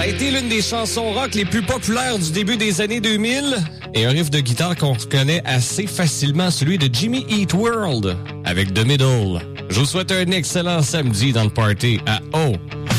a été l'une des chansons rock les plus populaires du début des années 2000 et un riff de guitare qu'on reconnaît assez facilement, celui de Jimmy Eat World avec The Middle. Je vous souhaite un excellent samedi dans le party à O.